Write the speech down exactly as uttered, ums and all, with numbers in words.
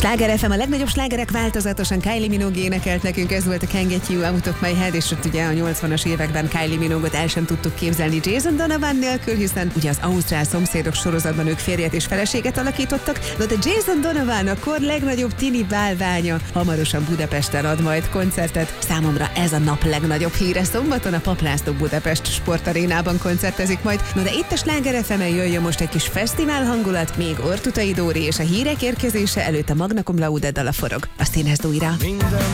Sláger ef em, a legnagyobb slágerek változatosan. Kylie Minogue énekelt nekünk, ez volt a Can't Get You Out of My Head, és ott ugye a nyolcvanas években Kylie Minogue-ot el sem tudtuk képzelni Jason Donovan nélkül, hiszen ugye az Ausztrál szomszédok sorozatban ők férjet és feleséget alakítottak, de a Jason Donovan, a kor legnagyobb tini bálványa, hamarosan Budapesten ad majd koncertet. Számomra ez a nap legnagyobb híre. Szombaton a Papp László Budapest Sportarénában koncertezik majd. No de itt a Sláger ef emen jöjjön most egy kis fesztivál hangulat, még Ortutai Dóri és a hírek érkezése előtt a Magna Cum Laude dala forog. A Színház újra. Minden